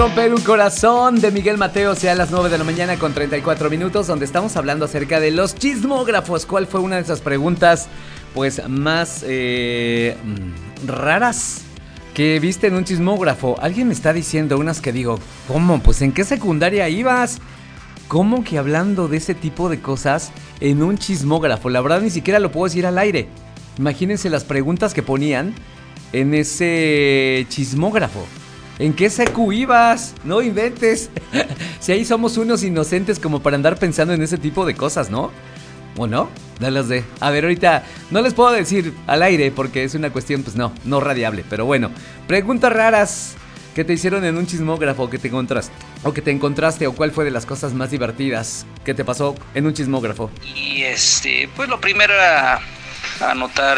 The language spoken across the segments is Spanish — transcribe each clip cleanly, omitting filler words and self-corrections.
Romper un corazón de Miguel Mateo, sea a las 9 de la mañana con 34 minutos, donde estamos hablando acerca de los chismógrafos. ¿Cuál fue una de esas preguntas, pues, más raras que viste en un chismógrafo? Alguien me está diciendo unas que digo, ¿cómo? Pues, ¿en qué secundaria ibas? ¿Cómo que hablando de ese tipo de cosas en un chismógrafo? La verdad ni siquiera lo puedo decir al aire. Imagínense las preguntas que ponían en ese chismógrafo. ¿En qué secu ibas? No inventes. Si ahí somos unos inocentes como para andar pensando en ese tipo de cosas, ¿no? ¿O no? No las de. A ver, ahorita no les puedo decir al aire porque es una cuestión, pues no radiable. Pero bueno, preguntas raras que te hicieron en un chismógrafo que te encontraste, o cuál fue de las cosas más divertidas que te pasó en un chismógrafo. Y pues lo primero era anotar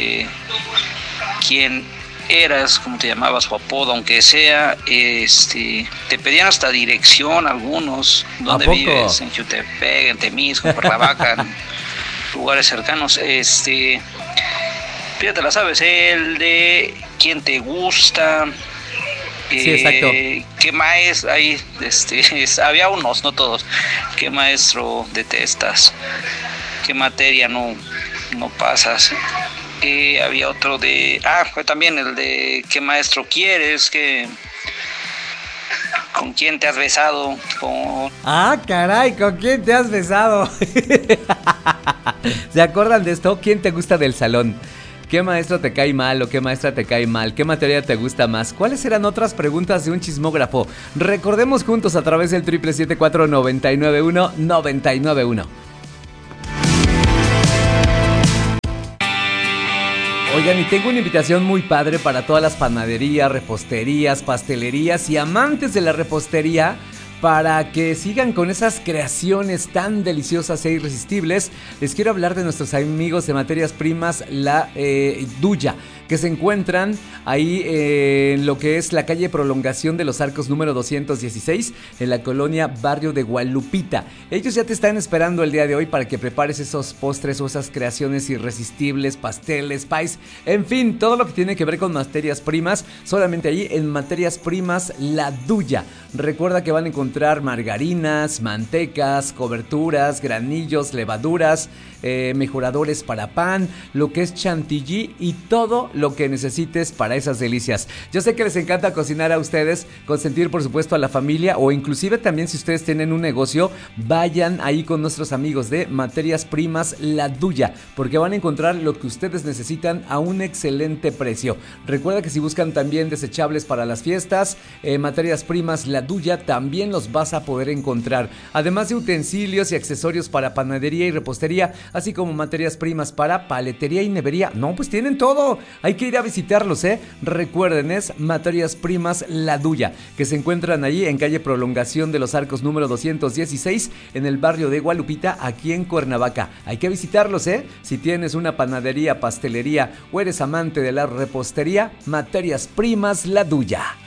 quién eras, cómo te llamabas, tu apodo, aunque sea, te pedían hasta dirección algunos, dónde vives, en Jutepec, en Temisco, en Cuernavaca, en lugares cercanos, fíjate, la sabes, el de quién te gusta, sí, exacto. qué maestro, ahí, había unos, no todos, qué maestro detestas, qué materia no pasas. Había otro de... fue también el de ¿qué maestro quieres? ¿Con quién te has besado? Caray, ¿con quién te has besado? ¿Se acuerdan de esto? ¿Quién te gusta del salón? ¿Qué maestro te cae mal o qué maestra te cae mal? ¿Qué materia te gusta más? ¿Cuáles eran otras preguntas de un chismógrafo? Recordemos juntos a través del 777-499-1991. Oigan, y tengo una invitación muy padre para todas las panaderías, reposterías, pastelerías y amantes de la repostería, para que sigan con esas creaciones tan deliciosas e irresistibles. Les quiero hablar de nuestros amigos de Materias Primas La Duya, que se encuentran ahí en lo que es la calle Prolongación de los Arcos número 216, en la colonia Barrio de Gualupita. Ellos ya te están esperando el día de hoy para que prepares esos postres o esas creaciones irresistibles, pasteles, pies, en fin, todo lo que tiene que ver con materias primas, solamente ahí en Materias Primas La Duya. Recuerda que van a encontrar margarinas, mantecas, coberturas, granillos, levaduras, mejoradores para pan, lo que es chantilly y todo lo que necesites para esas delicias. Yo sé que les encanta cocinar a ustedes, consentir por supuesto a la familia, o inclusive también si ustedes tienen un negocio, vayan ahí con nuestros amigos de Materias Primas La Duya, porque van a encontrar lo que ustedes necesitan a un excelente precio. Recuerda que si buscan también desechables para las fiestas, Materias Primas La Duya también los vas a poder encontrar, además de utensilios y accesorios para panadería y repostería, así como materias primas para paletería y nevería. No, pues tienen todo. Hay que ir a visitarlos, Recuerden, es Materias Primas La Duya, que se encuentran ahí en calle Prolongación de los Arcos número 216, en el barrio de Gualupita, aquí en Cuernavaca. Hay que visitarlos, Si tienes una panadería, pastelería o eres amante de la repostería, Materias Primas La Duya.